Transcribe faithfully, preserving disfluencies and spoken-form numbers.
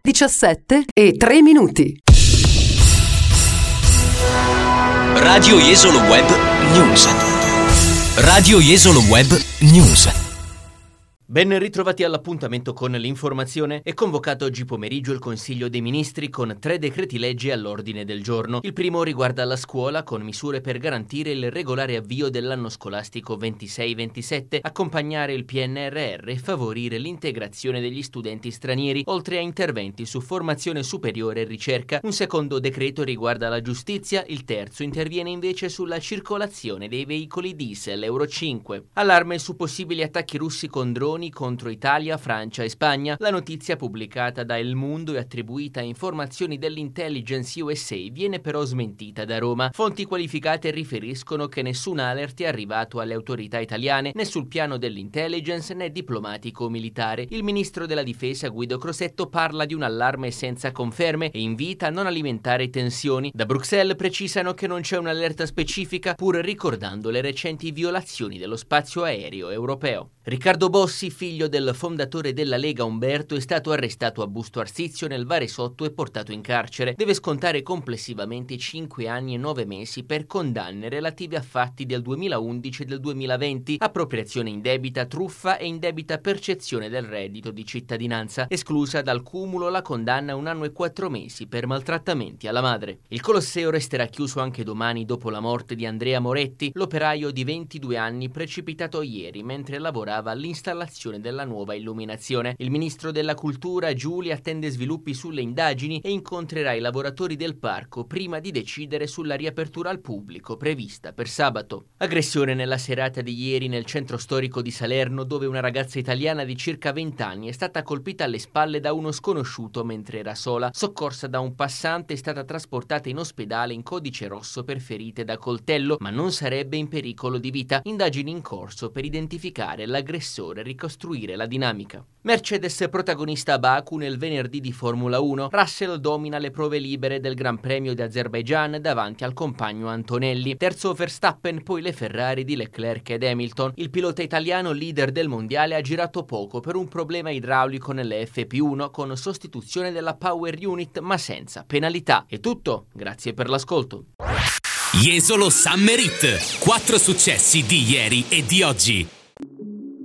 diciassette e tre minuti. Radio Jesolo Web News. Radio Jesolo Web News. Ben ritrovati all'appuntamento con l'informazione. È convocato oggi pomeriggio il Consiglio dei Ministri con tre decreti legge all'ordine del giorno. Il primo riguarda la scuola con misure per garantire il regolare avvio dell'anno scolastico ventisei ventisette, accompagnare il P N R R e favorire l'integrazione degli studenti stranieri, oltre a interventi su formazione superiore e ricerca. Un secondo decreto riguarda la giustizia, il terzo interviene invece sulla circolazione dei veicoli diesel Euro cinque. Allarme su possibili attacchi russi con droni contro Italia, Francia e Spagna. La notizia pubblicata da El Mundo e attribuita a informazioni dell'intelligence U S A viene però smentita da Roma. Fonti qualificate riferiscono che nessun alert è arrivato alle autorità italiane né sul piano dell'intelligence né diplomatico o militare. Il ministro della difesa Guido Crosetto parla di un allarme senza conferme e invita a non alimentare tensioni. Da Bruxelles precisano che non c'è un'allerta specifica, pur ricordando le recenti violazioni dello spazio aereo europeo. Riccardo Bossi, figlio del fondatore della Lega Umberto, è stato arrestato a Busto Arsizio nel Varesotto e portato in carcere. Deve scontare complessivamente cinque anni e nove mesi per condanne relative a fatti del duemilaundici e del duemilaventi, appropriazione indebita, truffa e indebita percezione del reddito di cittadinanza, esclusa dal cumulo la condanna a un anno e quattro mesi per maltrattamenti alla madre. Il Colosseo resterà chiuso anche domani dopo la morte di Andrea Moretti, l'operaio di ventidue anni precipitato ieri mentre lavorava all'installazione della nuova illuminazione. Il ministro della cultura Giulia attende sviluppi sulle indagini e incontrerà i lavoratori del parco prima di decidere sulla riapertura al pubblico prevista per sabato. Aggressione nella serata di ieri nel centro storico di Salerno, dove una ragazza italiana di circa venti anni è stata colpita alle spalle da uno sconosciuto mentre era sola. Soccorsa da un passante, è stata trasportata in ospedale in codice rosso per ferite da coltello, ma non sarebbe in pericolo di vita. Indagini in corso per identificare l'aggressore e ricostruire la dinamica. Mercedes protagonista a Baku nel venerdì di Formula uno. Russell domina le prove libere del Gran Premio di Azerbaijan davanti al compagno Antonelli. Terzo Verstappen, poi le Ferrari di Leclerc ed Hamilton. Il pilota italiano leader del mondiale ha girato poco per un problema idraulico nelle F P uno con sostituzione della power unit ma senza penalità. È tutto, grazie per l'ascolto. Jesolo Summer Hit. Quattro successi di ieri e di oggi.